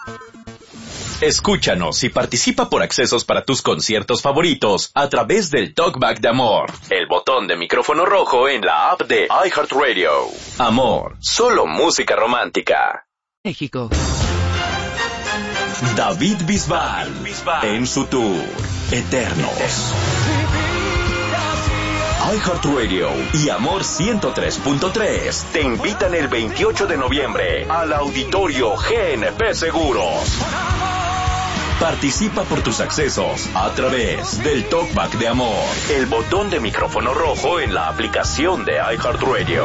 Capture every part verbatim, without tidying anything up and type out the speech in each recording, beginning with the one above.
Escúchanos y participa por accesos para tus conciertos favoritos a través del Talkback de Amor, el botón de micrófono rojo en la app de iHeartRadio. Amor, solo música romántica. México. David Bisbal, en su tour Eternos. iHeartRadio y Amor ciento tres punto tres te invitan el veintiocho de noviembre al Auditorio G N P Seguros. Participa por tus accesos a través del Talkback de Amor, el botón de micrófono rojo en la aplicación de iHeartRadio.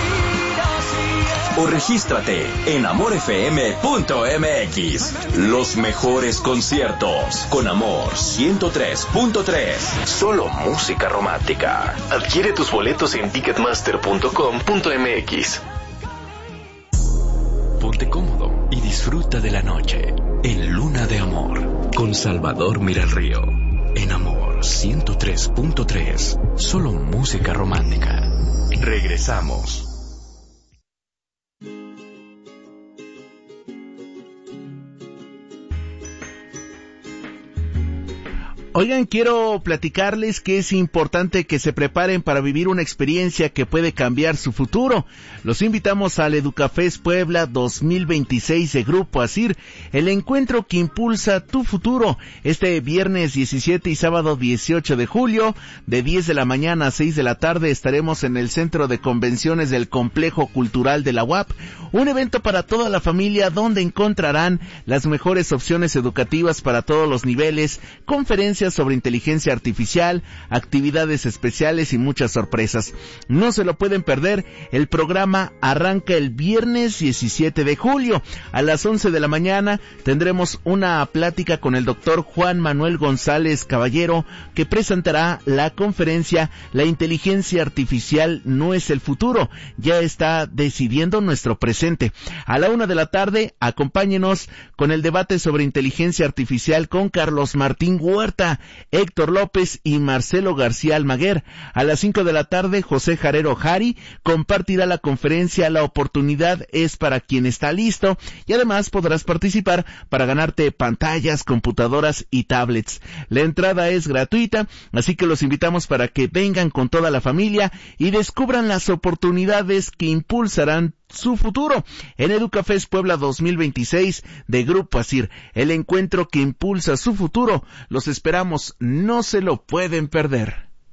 O regístrate en amor f m punto m x. Los mejores conciertos con Amor ciento tres punto tres. Solo música romántica. Adquiere tus boletos en ticketmaster punto com punto m x. Ponte cómodo y disfruta de la noche en Luna de Amor con Salvador Miralrío. En Amor ciento tres punto tres. Solo música romántica. Regresamos. Oigan, quiero platicarles que es importante que se preparen para vivir una experiencia que puede cambiar su futuro. Los invitamos al Educafest Puebla dos mil veintiséis de Grupo Asir, el encuentro que impulsa tu futuro. Este viernes diecisiete y sábado dieciocho de julio, de diez de la mañana a seis de la tarde, estaremos en el Centro de Convenciones del Complejo Cultural de la U A P. Un evento para toda la familia donde encontrarán las mejores opciones educativas para todos los niveles, conferencias sobre inteligencia artificial, actividades especiales y muchas sorpresas. No se lo pueden perder. El programa arranca el viernes diecisiete de julio. A las once de la mañana tendremos una plática con el doctor Juan Manuel González Caballero, que presentará la conferencia La inteligencia artificial no es el futuro, ya está decidiendo nuestro presente. A la una de la tarde, acompáñenos con el debate sobre inteligencia artificial con Carlos Martín Huerta, Héctor López y Marcelo García Almaguer. A las cinco de la tarde, José Jarero Jari compartirá la conferencia La oportunidad es para quien está listo, y además podrás participar para ganarte pantallas, computadoras y tablets. La entrada es gratuita, así que los invitamos para que vengan con toda la familia y descubran las oportunidades que impulsarán su futuro. En Educafest Puebla dos mil veintiséis de Grupo Asir, el encuentro que impulsa su futuro. Los esperamos, no se lo pueden perder.